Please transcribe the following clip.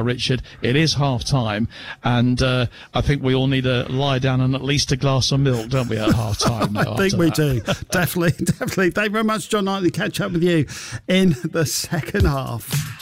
now, Richard. It is half time, and I think we all need to lie down and at least a glass of milk, don't we, at half time? I think we do. Definitely. Thank you very much, John Knightley. Catch up with you in the second half.